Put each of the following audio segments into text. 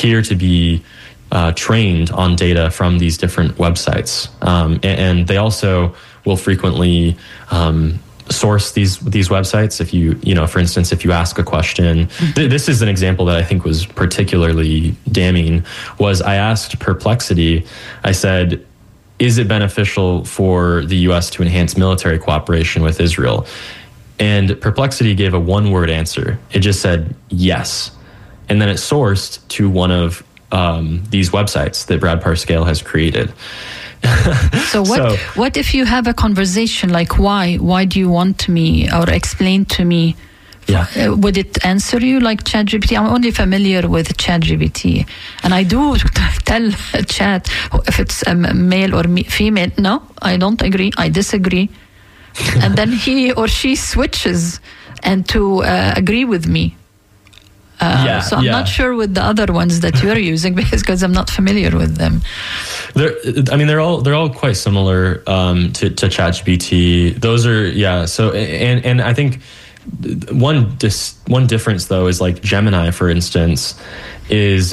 appear to be trained on data from these different websites, and they also will frequently source these websites. If you for instance, if you ask a question, this is an example that I think was particularly damning. Was I asked Perplexity, I said, is it beneficial for the U.S. to enhance military cooperation with Israel? And Perplexity gave a one-word answer. It just said yes, and then it sourced to one of these websites that Brad Parscale has created. So what if you have a conversation like why do you want me, or explain to me? Yeah. Would it answer you like ChatGPT? I'm only familiar with ChatGPT, and I do tell Chat if it's a male or female. No, I don't agree. I disagree, and then he or she switches and to agree with me. So I'm not sure with the other ones that you're using because I'm not familiar with them. They're all quite similar to ChatGPT. Those are So and I think one difference though is like Gemini, for instance, is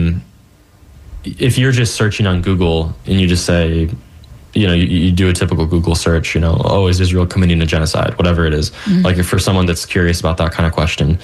if you're just searching on Google and you just say, you do a typical Google search, is Israel committing a genocide, whatever it is, like if for someone that's curious about that kind of question.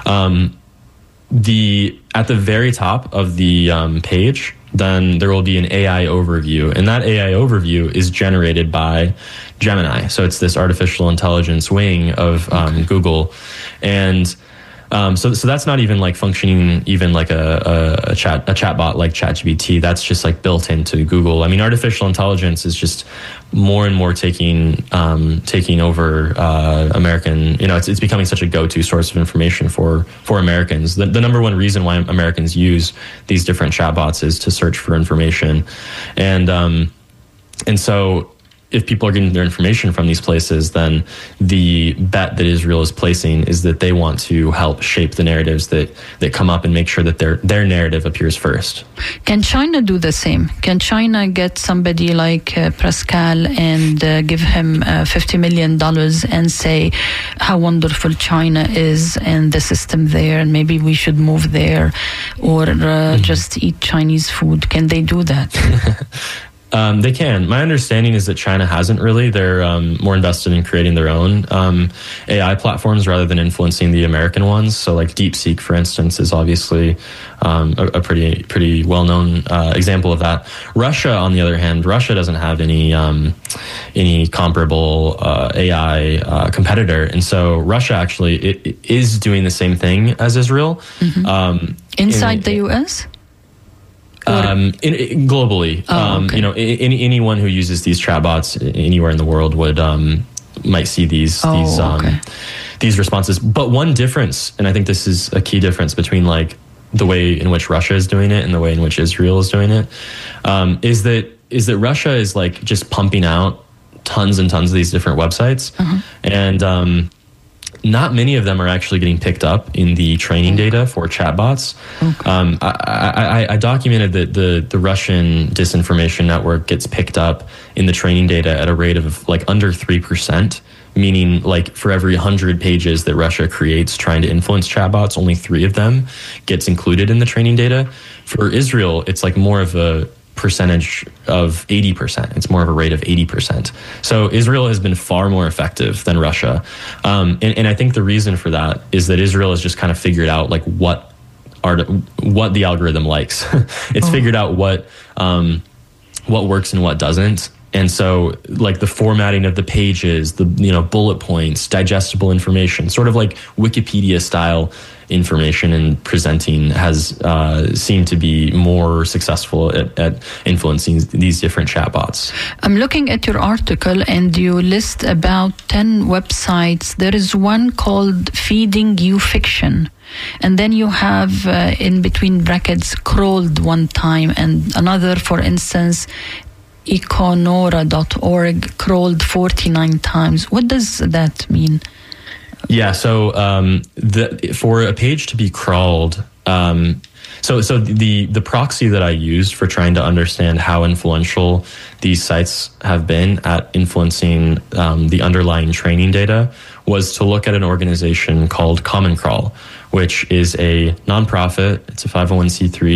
At the very top of the page, then there will be an AI overview, and that AI overview is generated by Gemini. So it's this artificial intelligence wing of Google, and so that's not even like functioning even like a chatbot like ChatGPT. That's just like built into Google. I mean, artificial intelligence is just more and more taking over American. It's becoming such a go-to source of information for Americans. The number one reason why Americans use these different chatbots is to search for information, and so if people are getting their information from these places, then the bet that Israel is placing is that they want to help shape the narratives that come up and make sure that their narrative appears first. Can China do the same? Can China get somebody like Pascal and give him $50 million and say how wonderful China is and the system there, and maybe we should move there, or just eat Chinese food? Can they do that? They can. My understanding is that China hasn't really. They're more invested in creating their own AI platforms rather than influencing the American ones. So like DeepSeek, for instance, is obviously a pretty well-known example of that. Russia, on the other hand, Russia doesn't have any comparable AI competitor. And so Russia actually it is doing the same thing as Israel. Inside the U.S.? Globally, okay. Anyone who uses these chatbots anywhere in the world would might see these responses. But one difference, and I think this is a key difference between like the way in which Russia is doing it and the way in which Israel is doing it, is that Russia is like just pumping out tons and tons of these different websites, and not many of them are actually getting picked up in the training data for chatbots. I documented that the Russian disinformation network gets picked up in the training data at a rate of like under 3%, meaning like for every 100 pages that Russia creates trying to influence chatbots, only 3 of them gets included in the training data. For Israel, it's like more of a percentage of 80%. It's more of a rate of 80%. So Israel has been far more effective than Russia. And I think the reason for that is that Israel has just kind of figured out like what the algorithm likes. It's figured out what works and what doesn't. And so like the formatting of the pages, the bullet points, digestible information, sort of like Wikipedia style information and presenting has seemed to be more successful at influencing these different chatbots. I'm looking at your article and you list about 10 websites. There is one called Feeding You Fiction. And then you have in between brackets crawled one time, and another, for instance, Econora.org crawled 49 times. What does that mean? Yeah, so for a page to be crawled, so the proxy that I used for trying to understand how influential these sites have been at influencing the underlying training data was to look at an organization called Common Crawl, which is a nonprofit. It's a 501c3.